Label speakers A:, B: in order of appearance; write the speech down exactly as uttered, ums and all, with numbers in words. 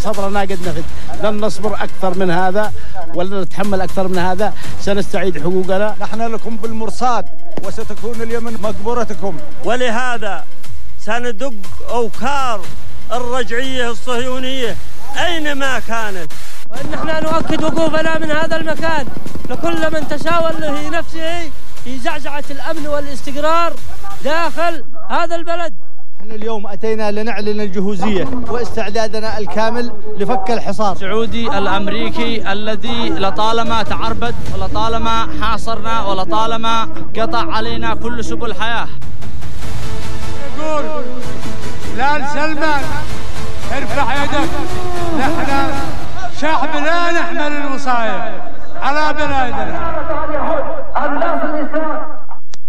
A: صبرنا قد نفد، لن نصبر أكثر من هذا ولن نتحمل أكثر من هذا، سنستعيد حقوقنا.
B: نحن لكم بالمرصاد وستكون اليمن مقبرتكم،
C: ولهذا سندق أوكار الرجعية الصهيونية أينما كانت،
D: وإن احنا نؤكد وقوفنا من هذا المكان لكل من تساول في نفسه في زعزعة الأمن والاستقرار داخل هذا البلد.
E: احنا اليوم أتينا لنعلن الجهوزية واستعدادنا الكامل لفك الحصار
F: السعودي الأمريكي الذي لطالما تعربد ولطالما حاصرنا ولطالما قطع علينا كل سبل الحياة.
G: نقول لآل سلمان ارفع يدك، نحن شعب لا نحمل المصايب على بلادنا.